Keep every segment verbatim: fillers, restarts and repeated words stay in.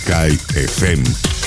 Sky F M.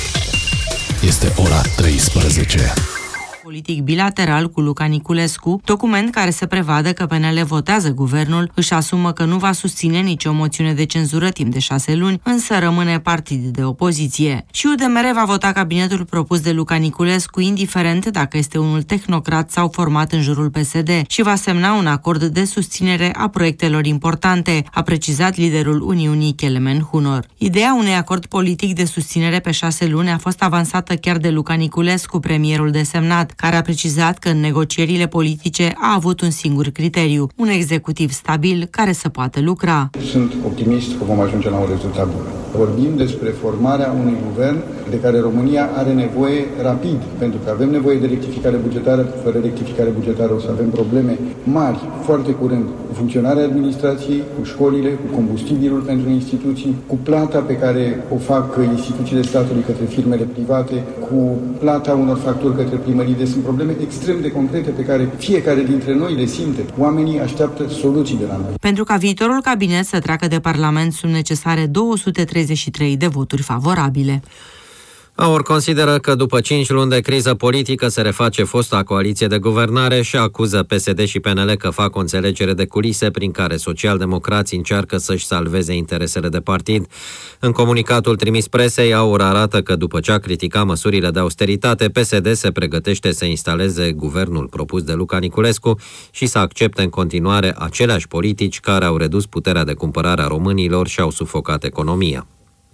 Este ora treisprezece. Politic bilateral cu Luca Niculescu, document care să prevadă că P N L votează guvernul, își asumă că nu va susține nicio moțiune de cenzură timp de șase luni, însă rămâne partid de opoziție. Și U D M R va vota cabinetul propus de Luca Niculescu, indiferent dacă este unul tehnocrat sau format în jurul P S D, și va semna un acord de susținere a proiectelor importante, a precizat liderul Uniunii Kelemen Hunor. Ideea unui acord politic de susținere pe șase luni a fost avansată chiar de Luca Niculescu, premierul desemnat, care a precizat că în negocierile politice a avut un singur criteriu, un executiv stabil care să poată lucra. Sunt optimist că vom ajunge la un rezultat bun. Vorbim despre formarea unui guvern de care România are nevoie rapid, pentru că avem nevoie de rectificare bugetară. Fără rectificare bugetară o să avem probleme mari, foarte curând, cu funcționarea administrației, cu școlile, cu combustibilul pentru instituții, cu plata pe care o fac instituțiile statului către firmele private, cu plata unor facturi către primării. Deci sunt probleme extrem de concrete pe care fiecare dintre noi le simte. Oamenii așteaptă soluții de la noi. Pentru ca viitorul cabinet să treacă de Parlament, sunt necesare două sute treizeci și trei de voturi favorabile. AUR consideră că după cinci luni de criză politică se reface fosta coaliție de guvernare și acuză P S D și P N L că fac o înțelegere de culise prin care socialdemocrații încearcă să-și salveze interesele de partid. În comunicatul trimis presei, AUR arată că după ce a criticat măsurile de austeritate, P S D se pregătește să instaleze guvernul propus de Luca Niculescu și să accepte în continuare aceleași politici care au redus puterea de cumpărare a românilor și au sufocat economia.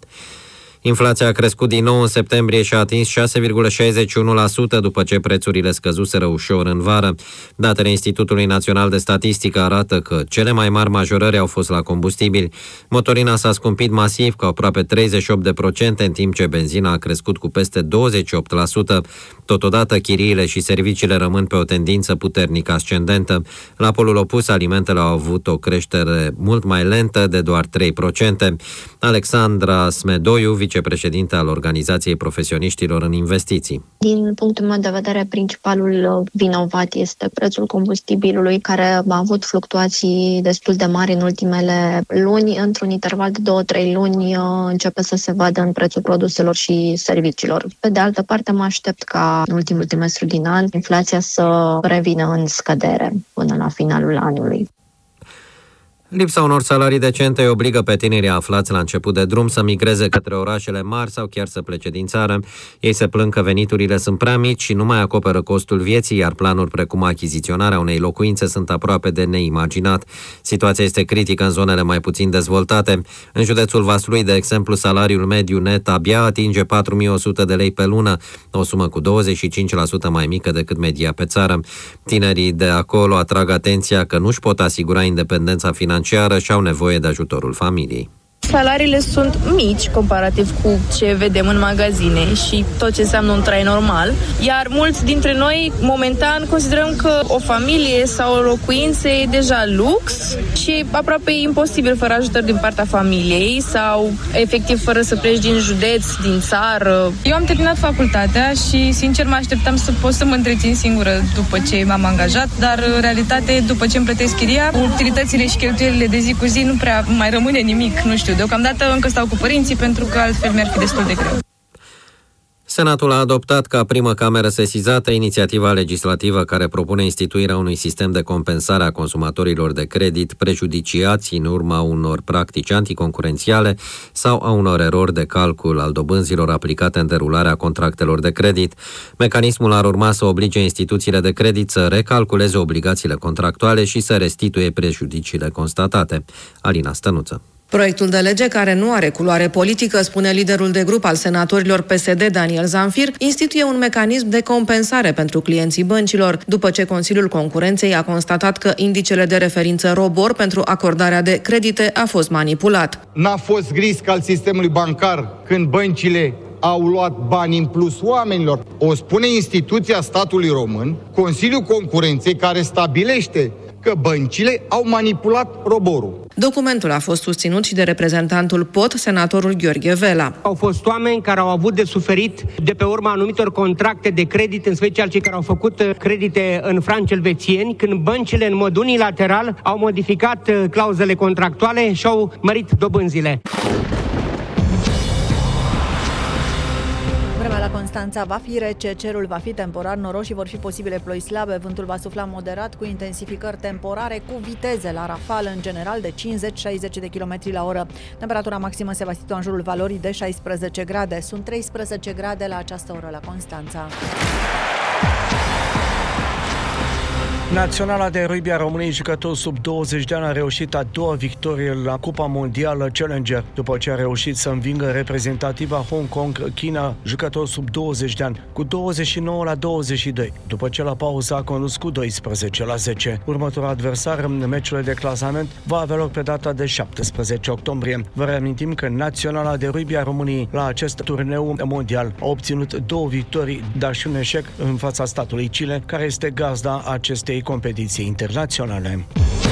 Inflația a crescut din nou în septembrie și a atins șase virgulă șaizeci și unu la sută după ce prețurile scăzuseră ușor în vară. Datele Institutului Național de Statistică arată că cele mai mari majorări au fost la combustibili. Motorina s-a scumpit masiv cu aproape treizeci și opt la sută, în timp ce benzina a crescut cu peste douăzeci și opt la sută. Totodată, chiriile și serviciile rămân pe o tendință puternic ascendentă. La polul opus, alimentele au avut o creștere mult mai lentă de doar trei la sută. Alexandra Smedoiu, vicepreședinte al Organizației Profesioniștilor în Investiții. Din punctul meu de vedere, principalul vinovat este prețul combustibilului, care a avut fluctuații destul de mari în ultimele luni. Într-un interval de două trei luni începe să se vadă în prețul produselor și serviciilor. Pe de altă parte, mă aștept ca în ultimul trimestru din an inflația să revină în scădere până la finalul anului. Lipsa unor salarii decente îi obligă pe tinerii aflați la început de drum să migreze către orașele mari sau chiar să plece din țară. Ei se plâng că veniturile sunt prea mici și nu mai acoperă costul vieții, iar planuri precum achiziționarea unei locuințe sunt aproape de neimaginat. Situația este critică în zonele mai puțin dezvoltate. În județul Vaslui, de exemplu, salariul mediu net abia atinge patru mii o sută de lei pe lună, o sumă cu douăzeci și cinci la sută mai mică decât media pe țară. Tinerii de acolo atrag atenția că nu-și pot asigura independența financiară și au nevoie de ajutorul familiei. Salariile sunt mici comparativ cu ce vedem în magazine și tot ce înseamnă un trai normal, iar mulți dintre noi momentan considerăm că o familie sau o locuință e deja lux și aproape imposibil fără ajutor din partea familiei sau efectiv fără să pleci din județ, din țară. Eu am terminat facultatea și sincer mă așteptam să pot să mă întrețin singură după ce m-am angajat, dar în realitate după ce îmi plătesc chiria, utilitățile și cheltuielile de zi cu zi nu prea mai rămâne nimic, nu știu. Deocamdată încă stau cu părinții pentru că altfel mi-ar fi destul de greu. Senatul a adoptat ca primă cameră sesizată inițiativa legislativă care propune instituirea unui sistem de compensare a consumatorilor de credit prejudiciați în urma unor practici anticoncurențiale sau a unor erori de calcul al dobânzilor aplicate în derularea contractelor de credit. Mecanismul ar urma să oblige instituțiile de credit să recalculeze obligațiile contractuale și să restituie prejudiciile constatate. Alina Stănuță. Proiectul de lege, care nu are culoare politică, spune liderul de grup al senatorilor P S D, Daniel Zamfir, instituie un mecanism de compensare pentru clienții băncilor, după ce Consiliul Concurenței a constatat că indicele de referință ROBOR pentru acordarea de credite a fost manipulat. N-a fost risc al sistemului bancar când băncile au luat bani în plus oamenilor. O spune instituția statului român, Consiliul Concurenței, care stabilește că băncile au manipulat roborul. Documentul a fost susținut și de reprezentantul P O T, senatorul Gheorghe Vela. Au fost oameni care au avut de suferit de pe urma anumitor contracte de credit, în special cei care au făcut credite în franci elvețieni, când băncile în mod unilateral au modificat clauzele contractuale și au mărit dobânzile. Constanța va fi rece, cerul va fi temporar noros și vor fi posibile ploi slabe. Vântul va sufla moderat cu intensificări temporare cu viteze la rafală, în general de cincizeci șaizeci de kilometri la oră. Temperatura maximă se va situa în jurul valorii de șaisprezece grade. Sunt treisprezece grade la această oră la Constanța. Naționala de rugby a României, jucători sub douăzeci de ani, a reușit a doua victorie la Cupa Mondială Challenger, după ce a reușit să învingă reprezentativa Hong Kong, China, jucători sub douăzeci de ani, cu douăzeci și nouă la douăzeci și doi, după ce la pauză a condus cu doisprezece la zece. Următorul adversar în meciurile de clasament va avea loc pe data de șaptesprezece octombrie. Vă reamintim că Naționala de rugby a României la acest turneu mondial a obținut două victorii, dar și un eșec în fața statului Chile, care este gazda acestei competiții internaționale.